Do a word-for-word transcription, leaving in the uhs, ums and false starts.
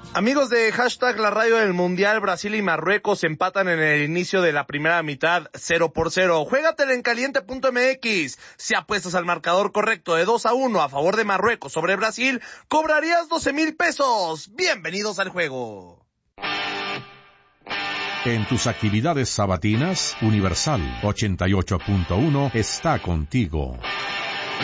Amigos de hashtag la radio del mundial, Brasil y Marruecos empatan en el inicio de la primera mitad cero por cero. Juégatela en caliente punto m x. Si apuestas al marcador correcto de dos a uno a favor de Marruecos sobre Brasil, cobrarías doce mil pesos. Bienvenidos al juego. En tus actividades sabatinas, Universal ochenta y ocho punto uno está contigo.